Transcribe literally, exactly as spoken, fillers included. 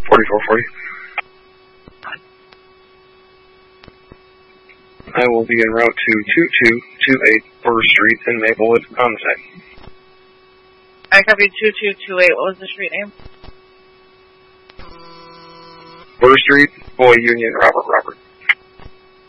forty-four forty. I will be en route to two two two eight Burr Street in Maplewood, contact. I copied two two two eight. What was the street name? Burr Street, Boy Union, Robert Robert.